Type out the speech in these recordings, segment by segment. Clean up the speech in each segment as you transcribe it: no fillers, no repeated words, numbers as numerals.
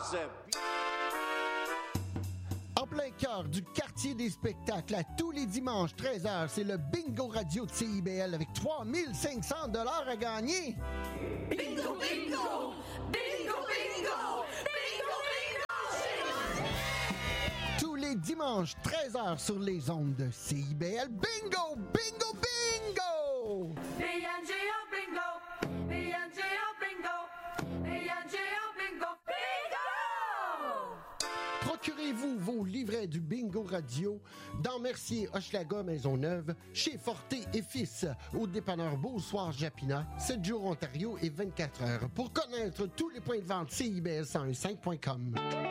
c'est En plein cœur du quartier des spectacles, à tous les dimanches 13h, c'est le Bingo Radio de CIBL avec 3500 $ à gagner. Bingo, bingo! Bingo, bingo! Bingo, bingo! Tous les dimanches 13h sur les ondes de CIBL. Bingo, bingo, bingo! B-N-G-O, bingo! B-N-G-O, bingo! B-N-G-O, bingo! Bingo! Procurez-vous vos livrets du Bingo Radio dans Mercier, Hochelaga, Maisonneuve, chez Forté et Fils, au dépanneur Beau-Soir Japina, 7 jours Ontario et 24 heures. Pour connaître tous les points de vente, CIBL1015.com.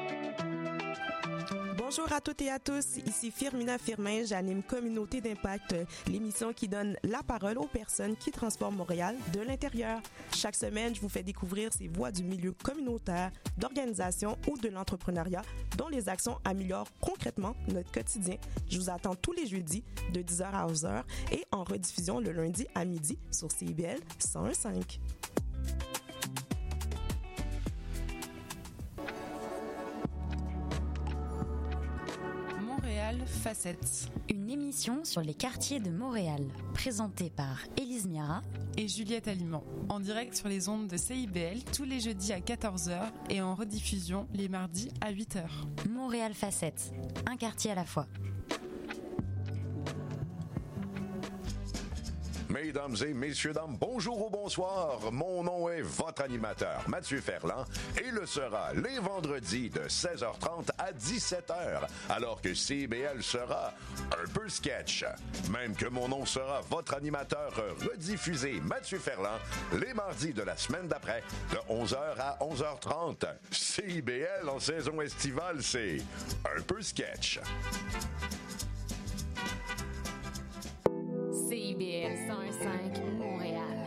Bonjour à toutes et à tous, ici Firmina Firmin, j'anime Communauté d'Impact, l'émission qui donne la parole aux personnes qui transforment Montréal de l'intérieur. Chaque semaine, je vous fais découvrir ces voix du milieu communautaire, d'organisation ou de l'entrepreneuriat dont les actions améliorent concrètement notre quotidien. Je vous attends tous les jeudis de 10h à 11h et en rediffusion le lundi à midi sur CIBL 101.5. Montréal Facettes. Une émission sur les quartiers de Montréal, présentée par Élise Miara Et Juliette Aliment, en direct sur les ondes de CIBL tous les jeudis à 14h et en rediffusion les mardis à 8h. Montréal Facettes, un quartier à la fois. Mesdames et messieurs, dames, bonjour ou bonsoir. Mon nom est votre animateur, Mathieu Ferland, et le sera les vendredis de 16h30 à 17h, alors que CIBL sera un peu sketch. Même que mon nom sera votre animateur rediffusé, Mathieu Ferland, les mardis de la semaine d'après, de 11h à 11h30. CIBL en saison estivale, c'est un peu sketch. CIBL 101.5 Montréal.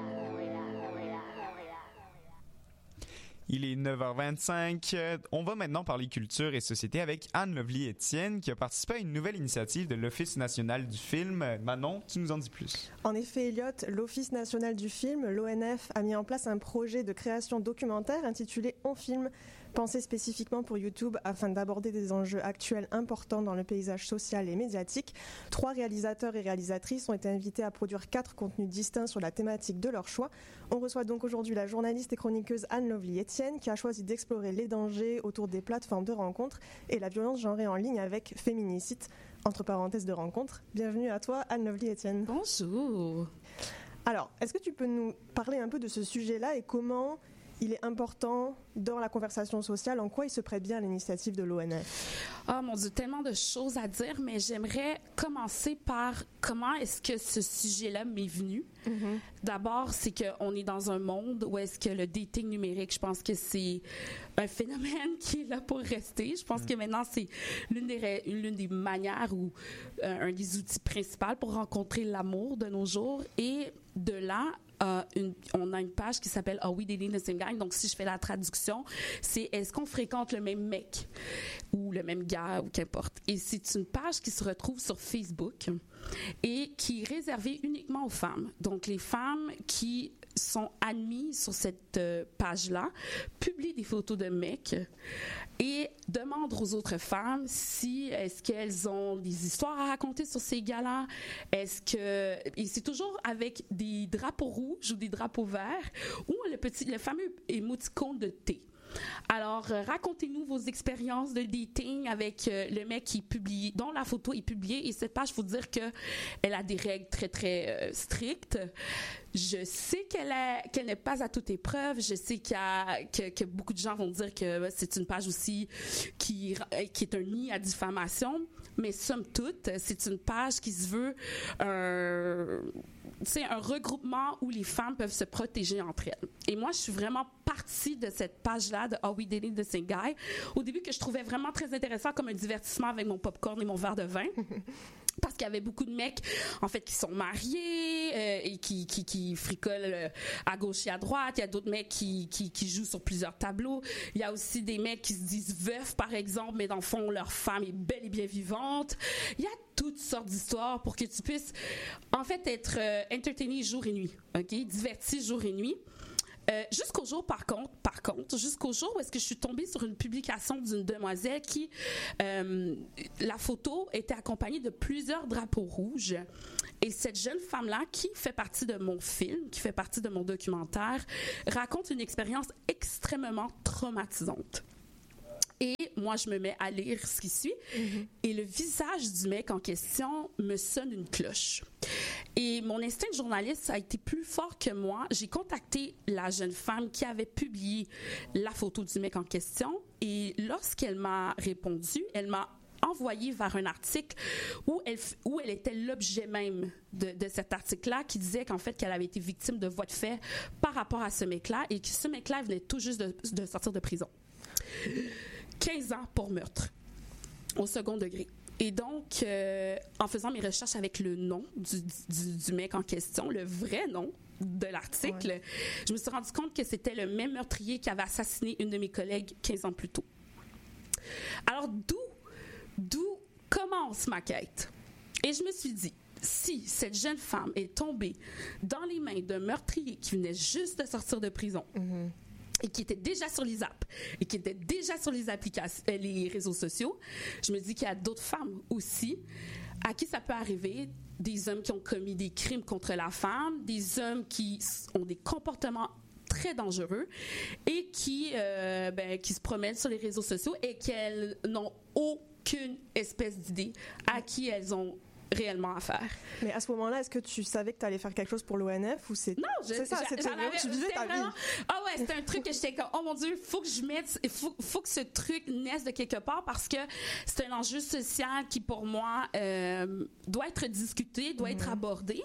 Il est 9h25. On va maintenant parler culture et société avec Anne Lovely-Étienne qui a participé à une nouvelle initiative de l'Office national du film. Manon, tu nous en dis plus. En effet, Elliot, l'Office national du film, l'ONF, a mis en place un projet de création documentaire intitulé On Film, pensé spécifiquement pour YouTube afin d'aborder des enjeux actuels importants dans le paysage social et médiatique. 3 réalisateurs et réalisatrices ont été invités à produire 4 contenus distincts sur la thématique de leur choix. On reçoit donc aujourd'hui la journaliste et chroniqueuse Anne Lovely-Étienne qui a choisi d'explorer les dangers autour des plateformes de rencontres et la violence genrée en ligne avec Féminicide, entre parenthèses de rencontres. Bienvenue à toi, Anne Lovely-Étienne. Bonjour. Alors, est-ce que tu peux nous parler un peu de ce sujet-là et comment il est important dans la conversation sociale, en quoi il se prête bien à l'initiative de l'ONF? Oh mon Dieu, tellement de choses à dire, mais j'aimerais commencer par comment est-ce que ce sujet-là m'est venu. Mm-hmm. D'abord, c'est qu'on est dans un monde où est-ce que le dating numérique, je pense que c'est un phénomène qui est là pour rester. Je pense que maintenant, c'est l'une des manières ou un des outils principaux pour rencontrer l'amour de nos jours. Et de là, on a une page qui s'appelle Are We Dating the Same Guy? Donc, si je fais la traduction, c'est est-ce qu'on fréquente le même mec ou le même gars ou qu'importe. Et c'est une page qui se retrouve sur Facebook et qui est réservée uniquement aux femmes. Donc, les femmes qui sont admises sur cette page-là publient des photos de mecs et demandent aux autres femmes si est-ce qu'elles ont des histoires à raconter sur ces gars-là. Et c'est toujours avec des drapeaux rouges ou des drapeaux verts ou le fameux émoticône de thé. Alors, racontez-nous vos expériences de dating avec le mec qui publie, dont la photo est publiée. Et cette page, il faut dire qu'elle a des règles très, très strictes. Je sais qu'elle n'est pas à toute épreuve. Je sais que beaucoup de gens vont dire que c'est une page aussi qui est un nid à diffamation. Mais somme toute, c'est une page qui se veut un regroupement où les femmes peuvent se protéger entre elles. Et moi, je suis vraiment partie de cette page-là de Are We Dating the Same Guy? Au début, que je trouvais vraiment très intéressant comme un divertissement avec mon popcorn et mon verre de vin. Parce qu'il y avait beaucoup de mecs, en fait, qui sont mariés et qui fricolent à gauche et à droite. Il y a d'autres mecs qui jouent sur plusieurs tableaux. Il y a aussi des mecs qui se disent veufs, par exemple, mais dans le fond, leur femme est bel et bien vivante. Il y a toutes sortes d'histoires pour que tu puisses, en fait, être entertainé jour et nuit, OK? Diverti jour et nuit. Jusqu'au jour, par contre, jusqu'au jour où est-ce que je suis tombée sur une publication d'une demoiselle qui, la photo était accompagnée de plusieurs drapeaux rouges. Et cette jeune femme-là, qui fait partie de mon film, qui fait partie de mon documentaire, raconte une expérience extrêmement traumatisante. Et moi, je me mets à lire ce qui suit. Et le visage du mec en question me sonne une cloche. Et mon instinct de journaliste a été plus fort que moi. J'ai contacté la jeune femme qui avait publié la photo du mec en question. Et lorsqu'elle m'a répondu, elle m'a envoyé vers un article où elle était l'objet même de cet article-là, qui disait qu'en fait, qu'elle avait été victime de voies de fait par rapport à ce mec-là et que ce mec-là venait tout juste de sortir de prison. 15 ans pour meurtre au second degré. Et donc, en faisant mes recherches avec le nom du mec en question, le vrai nom de l'article, je me suis rendu compte que c'était le même meurtrier qui avait assassiné une de mes collègues 15 ans plus tôt. Alors, d'où commence ma quête? Et je me suis dit, si cette jeune femme est tombée dans les mains d'un meurtrier qui venait juste de sortir de prison, et qui était déjà sur les apps, et qui était déjà sur les applications, les réseaux sociaux, je me dis qu'il y a d'autres femmes aussi à qui ça peut arriver, des hommes qui ont commis des crimes contre la femme, des hommes qui ont des comportements très dangereux et qui se promènent sur les réseaux sociaux et qu'elles n'ont aucune espèce d'idée à qui elles ont réellement affaire. Mais à ce moment-là, est-ce que tu savais que tu allais faire quelque chose pour l'ONF ou c'est... Non, c'est ça, tu vivais ta vie. Ah ouais, c'était un truc que j'étais comme, oh mon Dieu, faut que je mette, faut que ce truc naisse de quelque part parce que c'est un enjeu social qui, pour moi, doit être discuté, doit être abordé.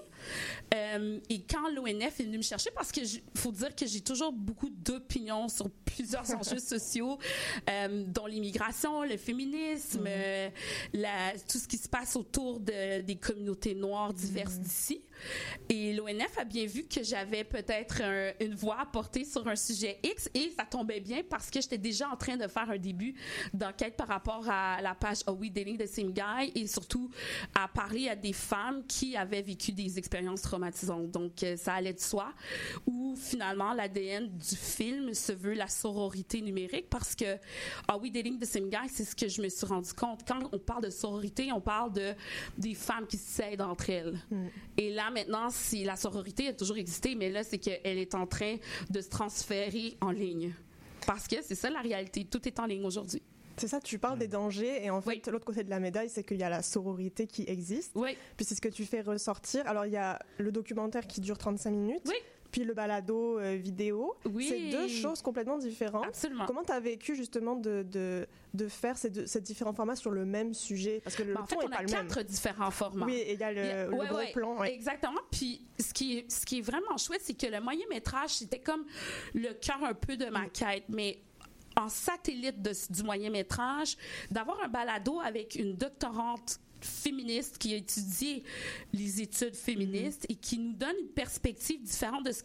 Et quand l'ONF est venu me chercher, parce que faut dire que j'ai toujours beaucoup d'opinions sur plusieurs enjeux sociaux, dont l'immigration, le féminisme, tout ce qui se passe autour des communautés noires diverses d'ici. Et l'ONF a bien vu que j'avais peut-être une voix à porter sur un sujet X et ça tombait bien parce que j'étais déjà en train de faire un début d'enquête par rapport à la page Are We Dating the Same Guy et surtout à parler à des femmes qui avaient vécu des expériences traumatisantes. Donc, ça allait de soi où finalement l'ADN du film se veut la sororité numérique parce que Are We Dating the Same Guy, c'est ce que je me suis rendu compte. Quand on parle de sororité, on parle des femmes qui s'aident entre elles. Et là, maintenant, si la sororité a toujours existé, mais là, c'est qu'elle est en train de se transférer en ligne. Parce que c'est ça la réalité. Tout est en ligne aujourd'hui. C'est ça, tu parles des dangers et en fait, l'autre côté de la médaille, c'est qu'il y a la sororité qui existe. Oui. Puis c'est ce que tu fais ressortir. Alors, il y a le documentaire qui dure 35 minutes. Oui. Puis le balado vidéo. Oui. C'est deux choses complètement différentes. Absolument. Comment tu as vécu justement de faire ces différents formats sur le même sujet? Parce que le en fait, ton on n'est pas a le même. 4 différents formats. Oui, et il y a le gros plan. Ouais. Exactement. Puis ce qui est vraiment chouette, c'est que le moyen-métrage, c'était comme le cœur un peu de ma quête. Mais en satellite du moyen-métrage, d'avoir un balado avec une doctorante féministe qui a étudié les études féministes et qui nous donne une perspective différente de ce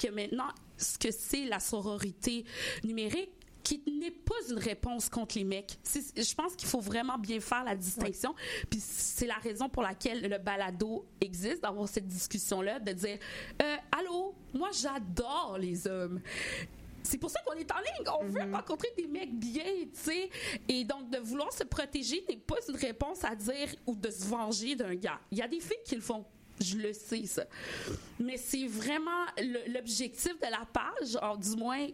que c'est la sororité numérique, qui n'est pas une réponse contre les mecs. Je pense qu'il faut vraiment bien faire la distinction. Puis c'est la raison pour laquelle le balado existe, d'avoir cette discussion-là, de dire allô, moi j'adore les hommes. C'est pour ça qu'on est en ligne. On veut rencontrer des mecs bien, tu sais. Et donc, de vouloir se protéger n'est pas une réponse à dire ou de se venger d'un gars. Il y a des filles qui le font. Je le sais, ça. Mais c'est vraiment l'objectif de la page, alors, du moins,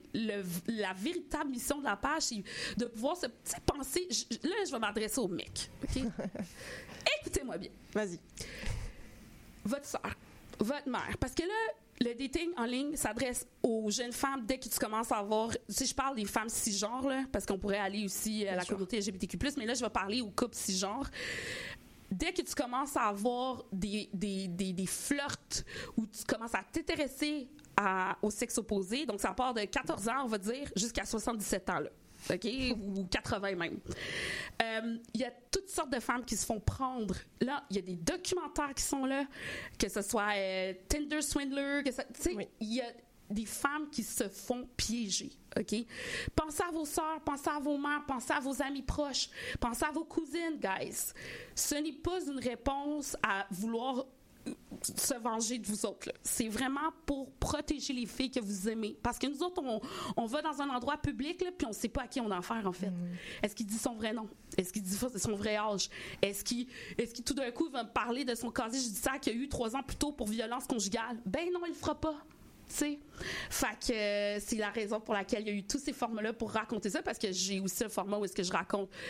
la véritable mission de la page, c'est de pouvoir se penser. Là, je vais m'adresser aux mecs. OK? Écoutez-moi bien. Vas-y. Votre soeur, votre mère. Parce que là, le dating en ligne s'adresse aux jeunes femmes dès que tu commences à avoir... Si je parle des femmes cisgenres, là, parce qu'on pourrait aller aussi à la communauté LGBTQ+, mais là, je vais parler aux couples cisgenres. Dès que tu commences à avoir des flirts où tu commences à t'intéresser au sexe opposé, donc ça part de 14 ans, on va dire, jusqu'à 77 ans, là. OK? Ou 80 même. Il y a toutes sortes de femmes qui se font prendre. Là, il y a des documentaires qui sont là, que ce soit Tinder Swindler, il y a des femmes qui se font piéger. OK? Pensez à vos sœurs, pensez à vos mères, pensez à vos amis proches, pensez à vos cousines, guys. Ce n'est pas une réponse à vouloir se venger de vous autres. Là. C'est vraiment pour protéger les filles que vous aimez. Parce que nous autres, on va dans un endroit public, là, puis on sait pas à qui on a affaire, en fait. Est-ce qu'il dit son vrai nom? Est-ce qu'il dit son vrai âge? Est-ce qu'il tout d'un coup, il va me parler de son casier judiciaire qu'il y a eu 3 ans plus tôt pour violence conjugale? Ben non, il le fera pas. Fait que c'est la raison pour laquelle il y a eu tous ces formats-là pour raconter ça, parce que j'ai aussi un format où est-ce que je raconte